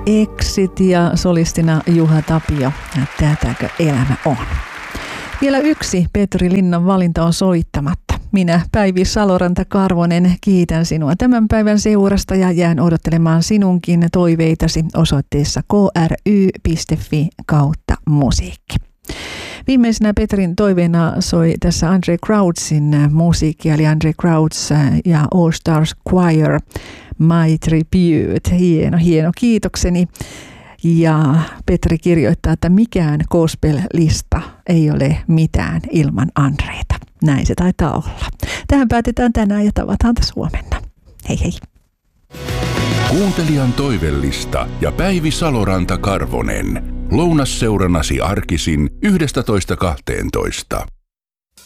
Exit ja solistina Juha Tapio. Tätäkö elämä on? Vielä yksi Petri Linnan valinta on soittamatta. Minä, Päivi Saloranta-Karvonen, kiitän sinua tämän päivän seurasta ja jään odottelemaan sinunkin toiveitasi osoitteessa kry.fi/musiikki. Viimeisenä Petrin toiveena soi tässä Andre Crouchsin musiikkia, eli Andre Crouch ja All Stars Choir, My Tribute. Hieno, kiitokseni. Ja Petri kirjoittaa, että mikään gospel-lista ei ole mitään ilman Andreita. Näin se taitaa olla. Tähän päätetään tänään ja tavataan taas huomenna. Hei hei. Kuuntelijan toivellista ja Päivi Saloranta-Karvonen. Lounasseurannasi arkisin 11.12.